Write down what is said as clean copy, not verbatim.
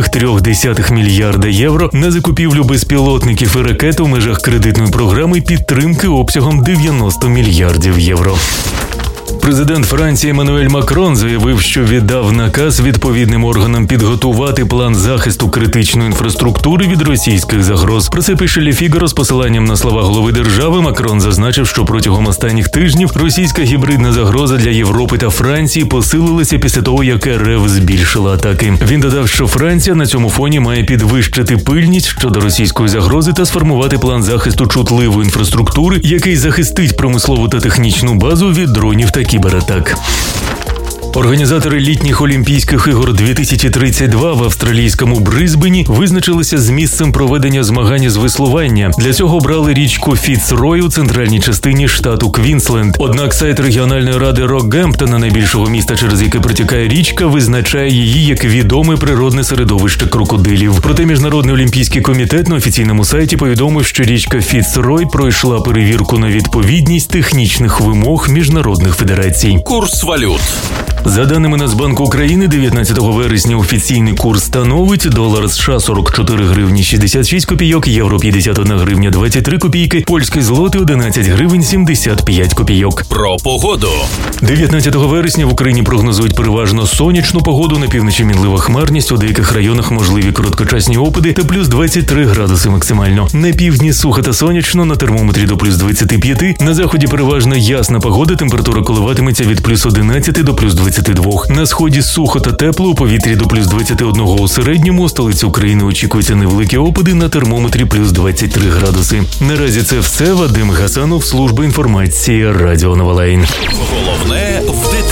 1,3 мільярда євро на закупівлю безпілотників і ракет у межах кредитної програми підтримки обсягом 90 мільярдів євро. Президент Франції Еммануель Макрон заявив, що віддав наказ відповідним органам підготувати план захисту критичної інфраструктури від російських загроз. Про це пише Ле Фігаро з посиланням на слова голови держави. Макрон зазначив, що протягом останніх тижнів російська гібридна загроза для Європи та Франції посилилася після того, як РФ збільшила атаки. Він додав, що Франція на цьому фоні має підвищити пильність щодо російської загрози та сформувати план захисту чутливої інфраструктури, який захистить промислову та технічну базу від дронів та кібератак. Організатори літніх Олімпійських ігор 2032 в австралійському Брисбені визначилися з місцем проведення змагань з веслування. Для цього обрали річку Фіцрой у центральній частині штату Квінсленд. Однак сайт регіональної ради Рокгемптона, найбільшого міста, через яке протікає річка, визначає її як відоме природне середовище крокодилів. Проте Міжнародний олімпійський комітет на офіційному сайті повідомив, що річка Фіцрой пройшла перевірку на відповідність технічних вимог міжнародних федерацій. Курс валют. За даними Нацбанку України, 19 вересня офіційний курс становить долар США 44 гривні 66 копійок, євро 51 гривня 23 копійки, польський злотий 11 гривень 75 копійок. Про погоду. 19 вересня в Україні прогнозують переважно сонячну погоду, на півночі мінлива хмарність, у деяких районах можливі короткочасні опади та плюс 23 градуси максимально. На півдні сухо та сонячно, на термометрі до плюс 25, на заході переважно ясна погода, температура коливатиметься від плюс 11 до плюс 22. На сході сухо та тепло, у повітрі до плюс 21 у середньому, у столиці України очікуються невеликі опади, на термометрі плюс 23 градуси. Наразі це все. Вадим Гасанов, служба інформації, Радіо Новолайн. Головне в деталях.